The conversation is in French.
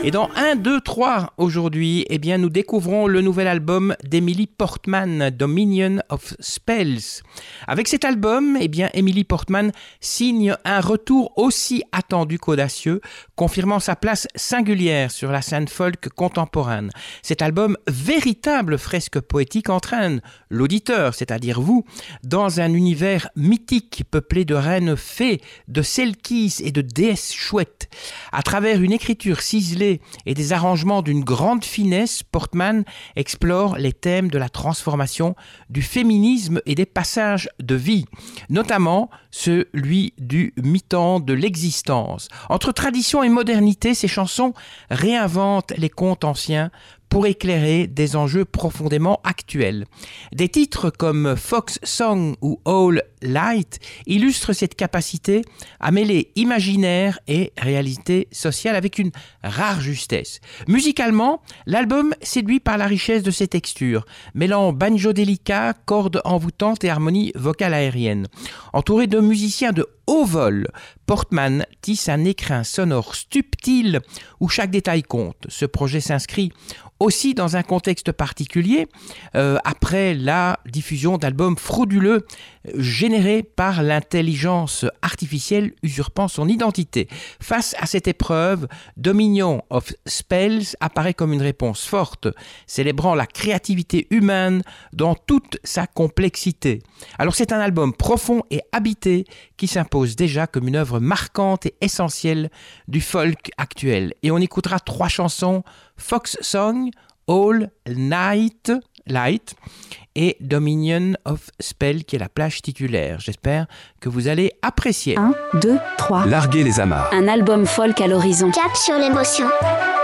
Et dans 1, 2, 3 aujourd'hui, eh bien, nous découvrons le nouvel album d'Emily Portman, Dominion of Spells. Avec cet album, eh bien, Emily Portman signe un retour aussi attendu qu'audacieux, confirmant sa place singulière sur la scène folk contemporaine. Cet album, véritable fresque poétique, entraîne l'auditeur, c'est-à-dire vous, dans un univers mythique peuplé de reines fées, de selkies et de déesses chouettes. À travers une écriture ciselée et des arrangements d'une grande finesse, Portman explore les thèmes de la transformation, du féminisme et des passages de vie, notamment celui du mi-temps de l'existence. Entre tradition et modernité, ces chansons réinventent les contes anciens pour éclairer des enjeux profondément actuels. Des titres comme Fox Song ou All Light illustrent cette capacité à mêler imaginaire et réalité sociale avec une rare justesse. Musicalement, l'album séduit par la richesse de ses textures, mêlant banjo délicat, cordes envoûtantes et harmonie vocale aérienne. Entouré de musiciens de haut vol, Portman tisse un écrin sonore subtil où chaque détail compte. Ce projet s'inscrit aussi dans un contexte particulier, après la diffusion d'albums frauduleux générés par l'intelligence artificielle usurpant son identité. Face à cette épreuve, Dominion of Spells apparaît comme une réponse forte, célébrant la créativité humaine dans toute sa complexité. Alors c'est un album profond et habité qui s'impose déjà comme une œuvre marquante et essentielle du folk actuel. Et on écoutera 3 chansons: Fox Song, All Night Light et Dominion of Spell, qui est la plage titulaire. J'espère que vous allez apprécier. 1, 2, 3. Larguer les amarres. Un album folk à l'horizon. Cap sur l'émotion.